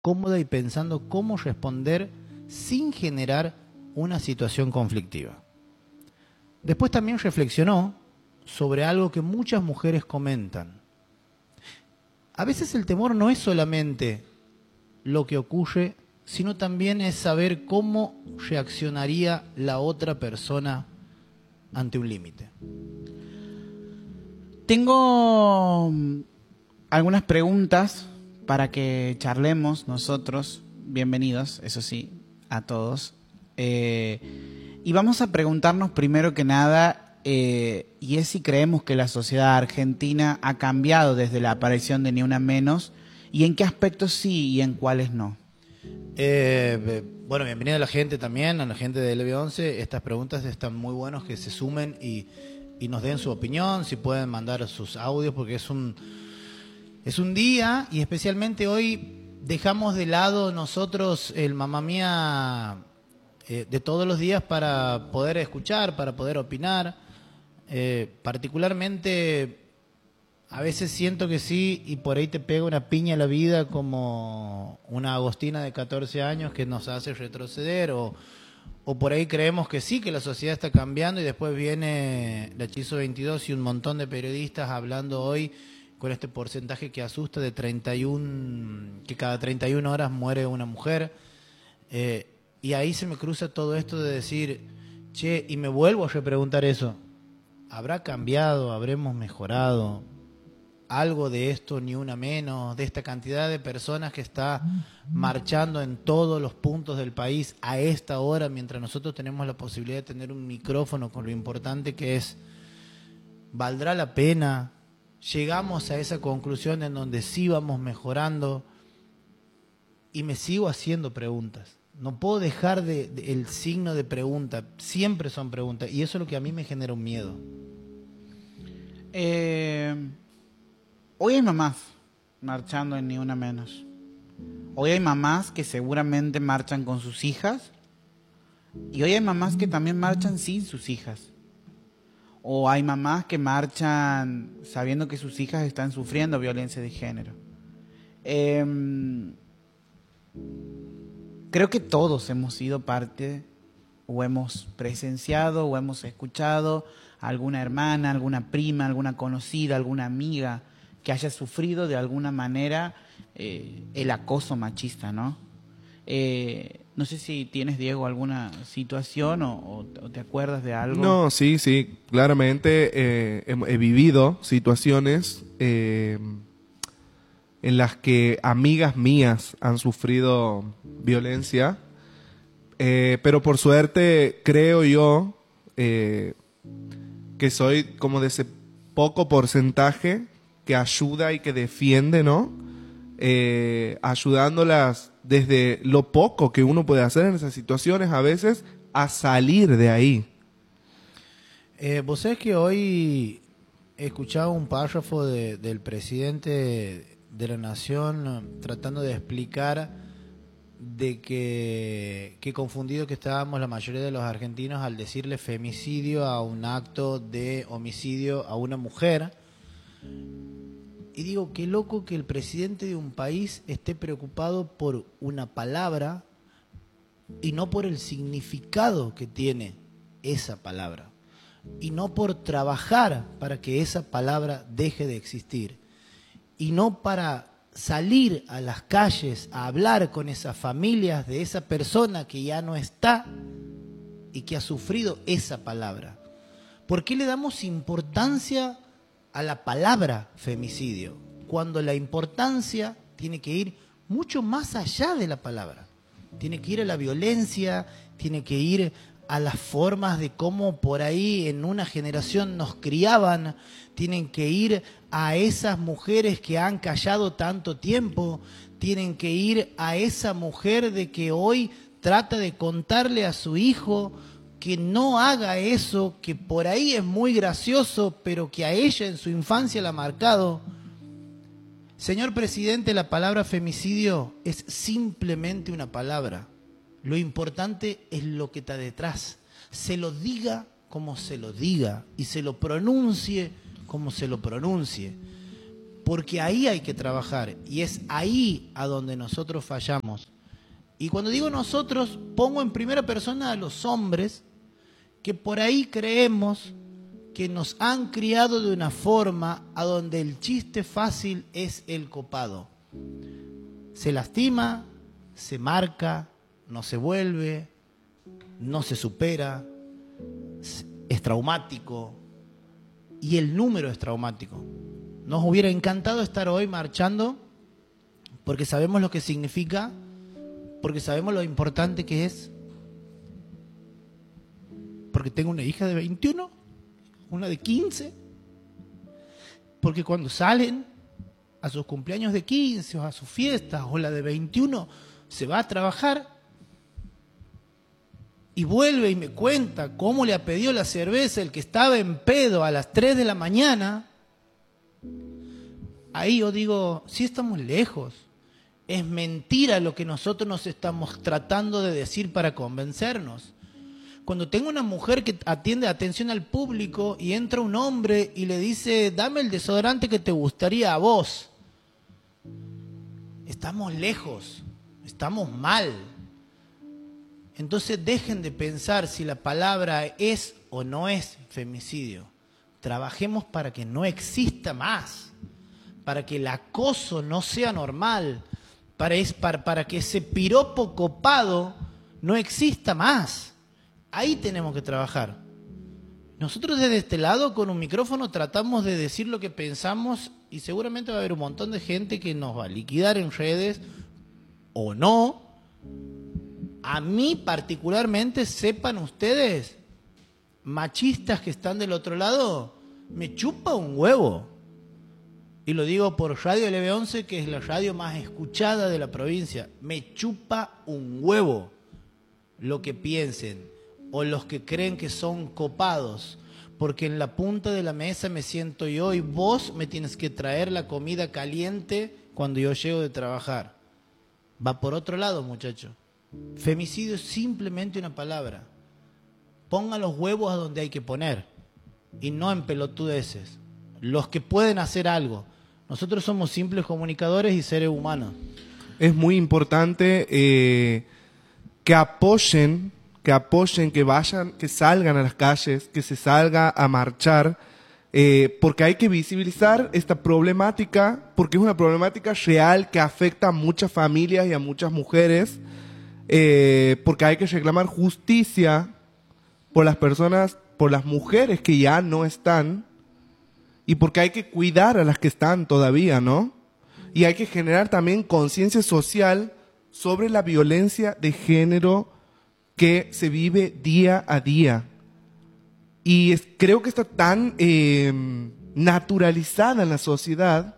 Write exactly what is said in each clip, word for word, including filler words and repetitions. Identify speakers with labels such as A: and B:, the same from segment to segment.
A: cómoda y pensando cómo responder sin generar una situación conflictiva. Después también reflexionó sobre algo que muchas mujeres comentan. A veces el temor no es solamente lo que ocurre, sino también es saber cómo reaccionaría la otra persona ante un límite.
B: Tengo algunas preguntas para que charlemos nosotros. Bienvenidos, eso sí, a todos. Eh, y vamos a preguntarnos primero que nada, eh, y es si creemos que la sociedad argentina ha cambiado desde la aparición de Ni Una Menos, y en qué aspectos sí y en cuáles no.
A: Eh, bueno, bienvenida a la gente también, a la gente de L B once. Estas preguntas están muy buenas, que se sumen y, y nos den su opinión, si pueden mandar sus audios, porque es un, es un día, y especialmente hoy dejamos de lado nosotros el mamá mía eh, de todos los días para poder escuchar, para poder opinar. Eh, particularmente, a veces siento que sí, y por ahí te pega una piña a la vida como una Agostina de catorce años que nos hace retroceder, o, o por ahí creemos que sí, que la sociedad está cambiando, y después viene la Hechizo veintidós y un montón de periodistas hablando hoy con este porcentaje que asusta de treinta y uno, que cada treinta y una horas muere una mujer. Eh, y ahí se me cruza todo esto de decir, che, y me vuelvo a repreguntar eso, ¿habrá cambiado? ¿Habremos mejorado? Algo de esto, Ni Una Menos, de esta cantidad de personas que está marchando en todos los puntos del país a esta hora, mientras nosotros tenemos la posibilidad de tener un micrófono con lo importante que es, ¿valdrá la pena? Llegamos a esa conclusión en donde sí vamos mejorando, y me sigo haciendo preguntas. No puedo dejar de, de, el signo de pregunta, siempre son preguntas, y eso es lo que a mí me genera un miedo.
B: Eh... Hoy hay mamás marchando en Ni Una Menos. Hoy hay mamás que seguramente marchan con sus hijas. Y hoy hay mamás que también marchan sin sus hijas. O hay mamás que marchan sabiendo que sus hijas están sufriendo violencia de género. Eh, creo que todos hemos sido parte, o hemos presenciado, o hemos escuchado a alguna hermana, alguna prima, alguna conocida, alguna amiga que haya sufrido de alguna manera eh, el acoso machista, ¿no? Eh, no sé si tienes, Diego, alguna situación o, o, o te acuerdas de algo.
C: No, sí, sí, claramente eh, he, he vivido situaciones eh, en las que amigas mías han sufrido violencia, eh, pero por suerte creo yo eh, que soy como de ese poco porcentaje que ayuda y que defiende, ¿no? Eh, ayudándolas desde lo poco que uno puede hacer en esas situaciones, a veces, a salir de ahí.
A: Eh, Vos sabés que hoy he escuchado un párrafo de, del presidente de la Nación tratando de explicar de que, que confundido que estábamos la mayoría de los argentinos al decirle femicidio a un acto de homicidio a una mujer. Y digo, qué loco que el presidente de un país esté preocupado por una palabra y no por el significado que tiene esa palabra, y no por trabajar para que esa palabra deje de existir, y no para salir a las calles a hablar con esas familias de esa persona que ya no está y que ha sufrido esa palabra. ¿Por qué le damos importancia a la palabra femicidio, cuando la importancia tiene que ir mucho más allá de la palabra? Tiene que ir a la violencia, tiene que ir a las formas de cómo por ahí en una generación nos criaban, tienen que ir a esas mujeres que han callado tanto tiempo, tienen que ir a esa mujer de que hoy trata de contarle a su hijo que no haga eso, que por ahí es muy gracioso, pero que a ella en su infancia la ha marcado. Señor presidente, la palabra femicidio es simplemente una palabra. Lo importante es lo que está detrás. Se lo diga como se lo diga y se lo pronuncie como se lo pronuncie. porque ahí hay que trabajar y es ahí a donde nosotros fallamos. Y cuando digo nosotros, pongo en primera persona a los hombres que por ahí creemos que nos han criado de una forma a donde el chiste fácil es el copado. Se lastima, se marca, no se vuelve, no se supera, es traumático y el número es traumático. Nos hubiera encantado estar hoy marchando porque sabemos lo que significa, porque sabemos lo importante que es, porque tengo una hija de veintiuno, una de quince, porque cuando salen a sus cumpleaños de quince o a sus fiestas o la de veintiuno se va a trabajar y vuelve y me cuenta cómo le ha pedido la cerveza el que estaba en pedo a las tres de la mañana. Ahí yo digo, sí estamos lejos. Es mentira lo que nosotros nos estamos tratando de decir para convencernos. Cuando tengo una mujer que atiende atención al público y entra un hombre y le dice, dame el desodorante que te gustaría a vos. Estamos lejos, estamos mal. Entonces dejen de pensar si la palabra es o no es femicidio. Trabajemos para que no exista más, para que el acoso no sea normal, para, es, para, para que ese piropo copado no exista más. Ahí tenemos que trabajar. Nosotros desde este lado con un micrófono tratamos de decir lo que pensamos y seguramente va a haber un montón de gente que nos va a liquidar en redes o no. A mí particularmente, sepan ustedes, machistas que están del otro lado, me chupa un huevo. Y lo digo por Radio L B once, que es la radio más escuchada de la provincia. Me chupa un huevo lo que piensen o los que creen que son copados, porque en la punta de la mesa me siento yo y vos me tienes que traer la comida caliente cuando yo llego de trabajar. Va por otro lado, muchacho. Femicidio es simplemente una palabra. Ponga los huevos a donde hay que poner y no en pelotudeces. Los que pueden hacer algo. Nosotros somos simples comunicadores y seres humanos.
C: Es muy importante eh, que apoyen, que apoyen, que vayan, que salgan a las calles, que se salga a marchar, eh, porque hay que visibilizar esta problemática, porque es una problemática real que afecta a muchas familias y a muchas mujeres, eh, porque hay que reclamar justicia por las personas, por las mujeres que ya no están, y porque hay que cuidar a las que están todavía, ¿no? Y hay que generar también conciencia social sobre la violencia de género que se vive día a día. Y es, creo que está tan eh, naturalizada en la sociedad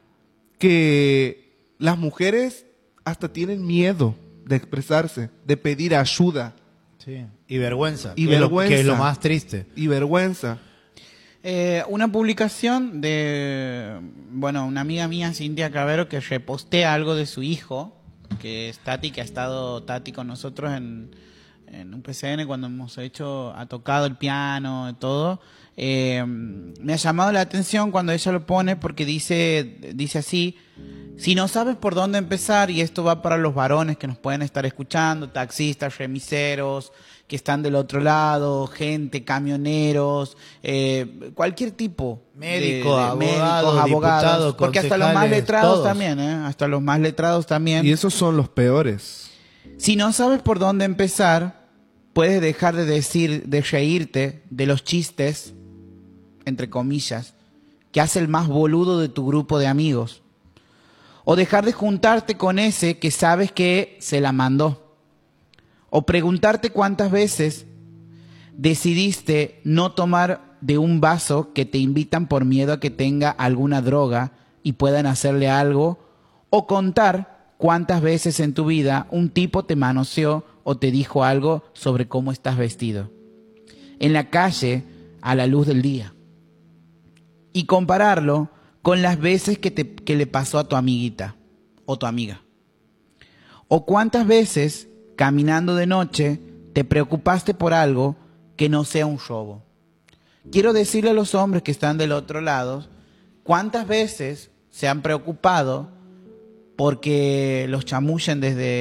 C: que las mujeres hasta tienen miedo de expresarse, de pedir ayuda.
A: Sí. Y vergüenza.
C: Y
A: que
C: vergüenza.
A: Es lo, que es lo más triste.
C: Y vergüenza.
B: Eh, una publicación de, bueno, una amiga mía, Cintia Cavero, que repostea algo de su hijo, que es Tati, que ha estado Tati con nosotros en, en un P C N cuando hemos hecho, ha tocado el piano y todo. Eh, me ha llamado la atención cuando ella lo pone porque dice, dice así: si no sabes por dónde empezar, y esto va para los varones que nos pueden estar escuchando, taxistas, remiseros, que están del otro lado, gente, camioneros, eh, cualquier tipo.
A: Médico,
B: de, de
A: abogado,
B: médicos, abogados,
A: diputado,
B: porque hasta los más
A: concejales,
B: letrados
A: todos.
B: también, ¿eh? Hasta los más letrados también.
C: Y esos son los peores.
B: Si no sabes por dónde empezar, puedes dejar de decir, de reírte de los chistes, entre comillas, que hace el más boludo de tu grupo de amigos. O dejar de juntarte con ese que sabes que se la mandó. O preguntarte cuántas veces decidiste no tomar de un vaso que te invitan por miedo a que tenga alguna droga y puedan hacerle algo. O contar cuántas veces en tu vida un tipo te manoseó o te dijo algo sobre cómo estás vestido. En la calle, a la luz del día. Y compararlo con las veces que, te, que le pasó a tu amiguita o tu amiga. O cuántas veces, caminando de noche, te preocupaste por algo que no sea un robo. Quiero decirle a los hombres que están del otro lado, cuántas veces se han preocupado porque los chamullen desde